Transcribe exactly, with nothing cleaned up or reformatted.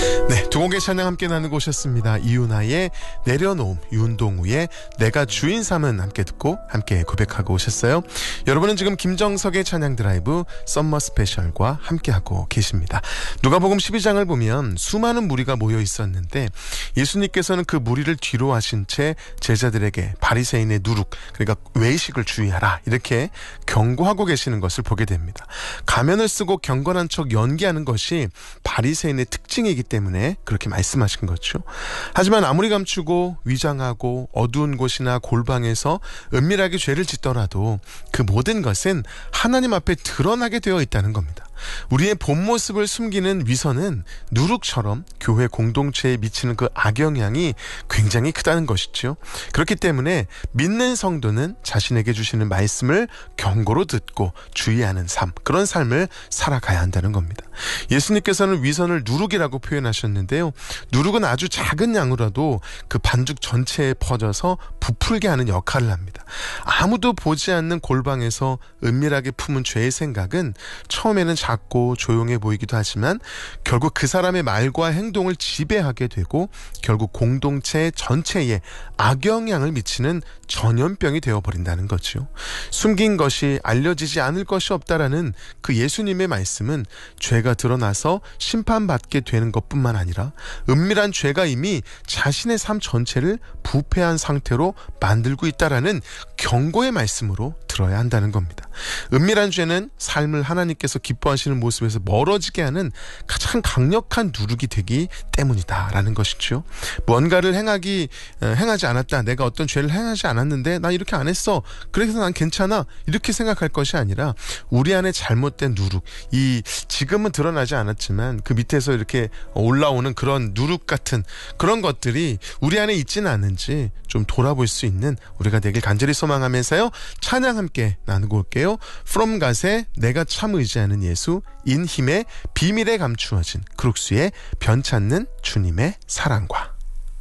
네, 두 곡의 찬양 함께 나누고 오셨습니다. 이윤아의 내려놓음, 윤동우의 내가 주인 삼은 함께 듣고 함께 고백하고 오셨어요. 여러분은 지금 김정석의 찬양 드라이브 썸머 스페셜과 함께하고 계십니다. 누가복음 십이 장을 보면 수많은 무리가 모여 있었는데 예수님께서는 그 무리를 뒤로 하신 채 제자들에게 바리새인의 누룩, 그러니까 외식을 주의하라, 이렇게 경고하고 계시는 것을 보게 됩니다. 가면을 쓰고 경건한 척 연기하는 것이 바리새인의 특징이기 때문에 그렇게 말씀하신 거죠. 하지만 아무리 감추고 위장하고 어두운 곳이나 골방에서 은밀하게 죄를 짓더라도 그 모든 것은 하나님 앞에 드러나게 되어 있다는 겁니다. 우리의 본 모습을 숨기는 위선은 누룩처럼 교회 공동체에 미치는 그 악영향이 굉장히 크다는 것이죠. 그렇기 때문에 믿는 성도는 자신에게 주시는 말씀을 경고로 듣고 주의하는 삶, 그런 삶을 살아가야 한다는 겁니다. 예수님께서는 위선을 누룩이라고 표현하셨는데요. 누룩은 아주 작은 양으로도 그 반죽 전체에 퍼져서 부풀게 하는 역할을 합니다. 아무도 보지 않는 골방에서 은밀하게 품은 죄의 생각은 처음에는 작고 조용해 보이기도 하지만 결국 그 사람의 말과 행동을 지배하게 되고 결국 공동체 전체에 악영향을 미치는 전염병이 되어버린다는 거죠. 숨긴 것이 알려지지 않을 것이 없다라는 그 예수님의 말씀은 죄가 드러나서 심판받게 되는 것뿐만 아니라 은밀한 죄가 이미 자신의 삶 전체를 부패한 상태로 만들고 있다라는 경고의 말씀으로 들어야 한다는 겁니다. 은밀한 죄는 삶을 하나님께서 기뻐하시는 모습에서 멀어지게 하는 가장 강력한 누룩이 되기 때문이다라는 것이죠. 뭔가를 행하기 행하지 않았다, 내가 어떤 죄를 행하지 않았는데 나 이렇게 안 했어, 그래서 난 괜찮아, 이렇게 생각할 것이 아니라 우리 안에 잘못된 누룩, 이 지금은 드러나지 않았지만 그 밑에서 이렇게 올라오는 그런 누룩 같은 그런 것들이 우리 안에 있지는 않은지 좀 돌아볼 수 있는 우리가 되길 간절히 소망하면서요, 찬양 함께 나누고 올게요. From God의 내가 참 의지하는 예수, 인힘의 비밀에 감추어진 크룩스의 변찮는 주님의 사랑과.